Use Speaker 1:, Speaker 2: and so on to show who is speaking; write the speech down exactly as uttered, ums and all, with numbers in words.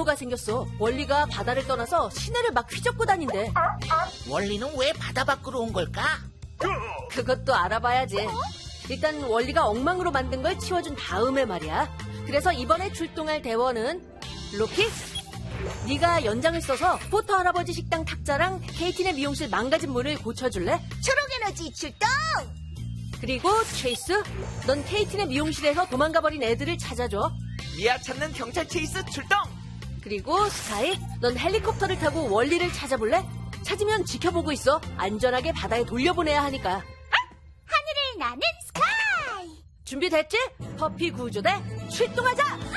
Speaker 1: 이슈가 생겼어. 월리가 바다를 떠나서 시내를 막 휘젓고 다닌대.
Speaker 2: 월리는 왜 바다 밖으로 온 걸까?
Speaker 1: 그것도 알아봐야지. 일단 월리가 엉망으로 만든 걸 치워준 다음에 말이야. 그래서 이번에 출동할 대원은 로키? 네가 연장을 써서 포터 할아버지 식당 탁자랑 케이틴의 미용실 망가진 문을 고쳐줄래?
Speaker 3: 초록에너지 출동!
Speaker 1: 그리고 체이스, 넌 케이틴의 미용실에서 도망가버린 애들을 찾아줘.
Speaker 4: 미아 찾는 경찰 체이스 출동!
Speaker 1: 그리고 스카이, 넌 헬리콥터를 타고 월리를 찾아볼래? 찾으면 지켜보고 있어. 안전하게 바다에 돌려보내야 하니까.
Speaker 3: 하늘을 나는 스카이!
Speaker 1: 준비됐지? 퍼피 구조대 출동하자!